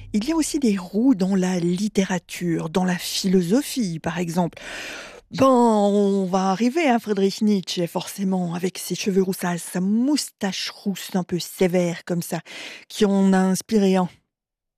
Il y a aussi des roues dans la littérature, dans la philosophie, par exemple. Ben, on va arriver à Friedrich Nietzsche, forcément, avec ses cheveux roussas, sa moustache rousse un peu sévère comme ça, qui en a inspiré un.